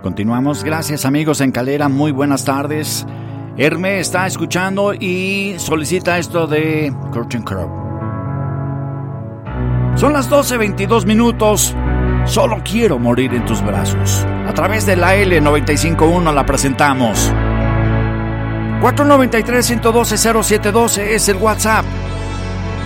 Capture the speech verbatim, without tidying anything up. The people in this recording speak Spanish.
Continuamos. Gracias, amigos en Calera. Muy buenas tardes. Herme está escuchando y solicita esto de Curtain Crow. Son las doce veintidós minutos. Solo quiero morir en tus brazos. A través de la L noventa y cinco punto uno la presentamos. cuatro nueve tres, uno uno dos, cero siete uno dos es el WhatsApp.